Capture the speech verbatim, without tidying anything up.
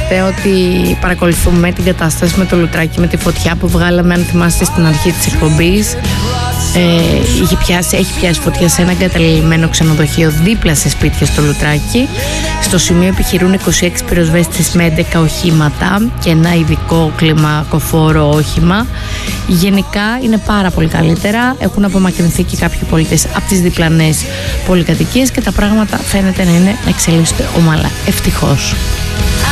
ξέρετε ότι παρακολουθούμε την κατάσταση με το λουτράκι, με τη φωτιά που βγάλαμε, αν θυμάστε, στην αρχή της εκπομπής. Ε, είχε πιάσει, έχει πιάσει φωτιά σε ένα εγκαταλειμμένο ξενοδοχείο δίπλα σε σπίτια στο Λουτράκι. Στο σημείο επιχειρούν είκοσι έξι πυροσβέστες με έντεκα οχήματα και ένα ειδικό κλιμακοφόρο όχημα. Γενικά είναι πάρα πολύ καλύτερα. Έχουν απομακρυνθεί και κάποιοι πολίτες από τις διπλανές πολυκατοικίες και τα πράγματα φαίνεται να είναι να εξελίσσονται ομαλά. Ευτυχώς.